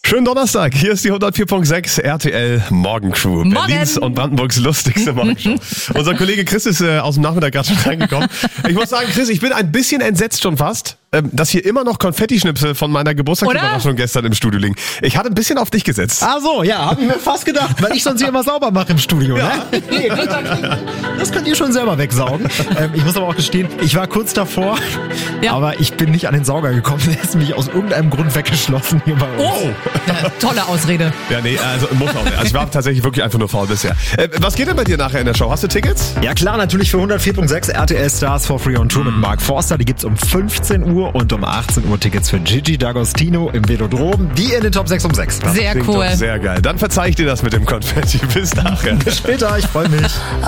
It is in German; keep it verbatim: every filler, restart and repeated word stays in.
Schönen Donnerstag, hier ist die hundertvier Komma sechs R T L Morgencrew. Morgen. Berlins und Brandenburgs lustigste Morgenshow. Unser Kollege Chris ist äh, aus dem Nachmittag gerade schon reingekommen. Ich muss sagen, Chris, ich bin ein bisschen entsetzt schon fast, ähm, dass hier immer noch Konfettischnipsel von meiner Geburtstagsüberraschung gestern im Studio liegen. Ich hatte ein bisschen auf dich gesetzt. Ach so, ja, habe ich mir fast gedacht, weil ich sonst hier immer sauber mache im Studio. Ja. Ne? Nee, das könnt ihr schon selber wegsaugen. Ähm, ich muss aber auch gestehen, ich war kurz davor, Ja. aber ich bin nicht an den Sauger gekommen. Der ist mich aus irgendeinem Grund weggeschlossen hier bei uns. Oh, ja, tolle Ausrede. Ja, nee, also muss auch nicht. Also ich war tatsächlich wirklich einfach nur faul bisher. Äh, was geht denn bei dir nachher in der Show? Hast du Tickets? Ja klar, natürlich für hundertvier Komma sechs R T L Stars for Free on Tour mit Mark Forster. Die gibt's um fünfzehn Uhr und um achtzehn Uhr Tickets für Gigi D'Agostino im Velodrom. Die in den Top sechs um sechs. Sehr Klingt cool. doch sehr geil. Dann verzeih ich dir das mit dem Konfetti. Bis nachher. Bis später, ich freue mich.